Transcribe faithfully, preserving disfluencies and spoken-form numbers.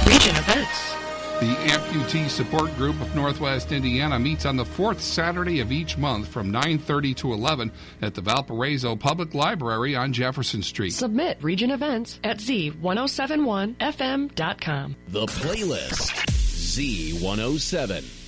Region Events. The Amputee Support Group of Northwest Indiana meets on the fourth Saturday of each month from nine thirty to eleven at the Valparaiso Public Library on Jefferson Street. Submit Region Events at Z ten seventy-one F M dot com. The Playlist, Z one oh seven.